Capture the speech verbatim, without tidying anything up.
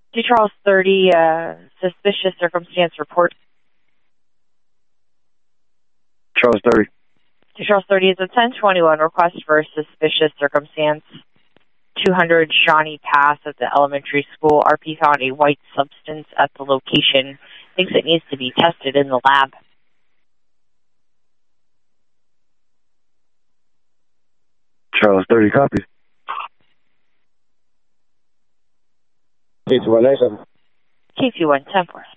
to Charles thirty, uh, suspicious circumstance report. Charles thirty. To Charles thirty is a ten twenty-one request for suspicious circumstance. two hundred Shawnee Pass at the elementary school. R P found a white substance at the location. Thinks it needs to be tested in the lab. Charles thirty copies. K two one nine seven. K two one ten four.